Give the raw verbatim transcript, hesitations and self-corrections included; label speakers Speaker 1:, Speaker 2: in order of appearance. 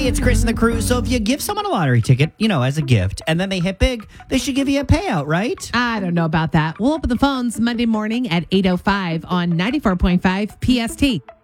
Speaker 1: it's Chris and the crew. So if you give someone a lottery ticket, you know, as a gift, and then they hit big, they should give you a payout, right?
Speaker 2: I don't know about that. We'll open the phones Monday morning at eight oh five on ninety-four point five P S T.